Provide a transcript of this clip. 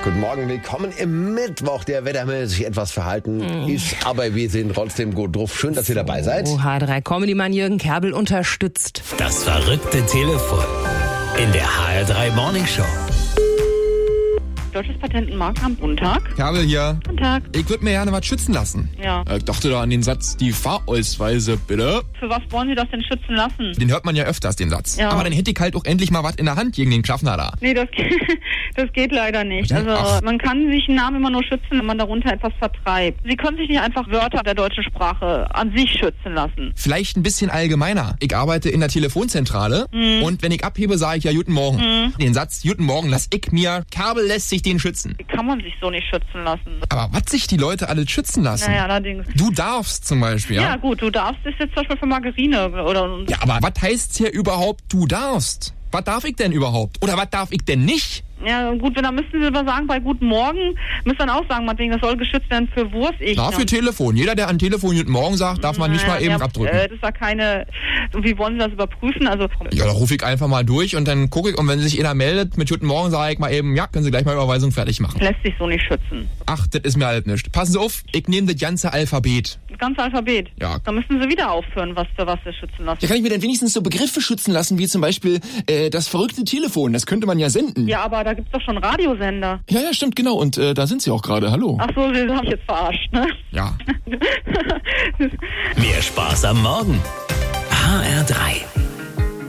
Guten Morgen, willkommen im Mittwoch. Der Wettermann sich etwas verhalten ist, aber wir sind trotzdem gut drauf. Schön, dass ihr dabei seid. H3-Comedy-Mann Jürgen Kerbel unterstützt. Das verrückte Telefon in der HR3 Morning Show. Deutsches Patent- und Markenamt, guten Tag. Kerbel hier. Guten Tag. Ich würde mir gerne was schützen lassen. Ja. Ich dachte da an den Satz, die Fahrausweise bitte. Für was wollen Sie das denn schützen lassen? Den hört man ja öfters, den Satz. Ja. Aber dann hätte ich halt auch endlich mal was in der Hand gegen den Schaffner da. Nee, das geht leider nicht. Also Ach. man kann sich einen Namen immer nur schützen, wenn man darunter etwas vertreibt. Sie können sich nicht einfach Wörter der deutschen Sprache an sich schützen lassen. Vielleicht ein bisschen allgemeiner. Ich arbeite in der Telefonzentrale und wenn ich abhebe, sage ich ja Guten Morgen. Den Satz Guten Morgen lass ich mir, Kerbel lässt sich den schützen. Kann man sich so nicht schützen lassen. Aber was sich die Leute alles schützen lassen? Naja, allerdings. Du darfst zum Beispiel, ja? Ja gut, du darfst es jetzt zum Beispiel für Margarine oder... Ja, aber was heißt hier überhaupt, du darfst? Was darf ich denn überhaupt? Oder was darf ich denn nicht? Ja gut, dann müssten Sie aber sagen, bei Guten Morgen, müsst dann auch sagen, meinetwegen, das soll geschützt werden für Wurst. Na, für Telefon. Jeder, der an Telefon Guten Morgen sagt, darf man nicht mal eben abdrücken. Das ist ja keine... Wie wollen Sie das überprüfen? Also... Ja, da rufe ich einfach mal durch und dann gucke ich, und wenn sich einer meldet mit Guten Morgen, sage ich mal eben, ja, können Sie gleich mal Überweisung fertig machen. Lässt sich so nicht schützen. Ach, das ist mir halt nicht. Passen Sie auf, ich nehme das ganze Alphabet. Das ganze Alphabet. Ja. Da müssen Sie wieder aufhören, für was Sie schützen lassen. Ja, kann ich mir denn wenigstens so Begriffe schützen lassen, wie zum Beispiel das verrückte Telefon, das könnte man ja senden. Ja, aber da gibt's doch schon Radiosender. Ja, stimmt, genau. Und da sind Sie auch gerade. Hallo. Ach so, Sie haben mich jetzt verarscht, ne? Ja. Mehr Spaß am Morgen. HR3.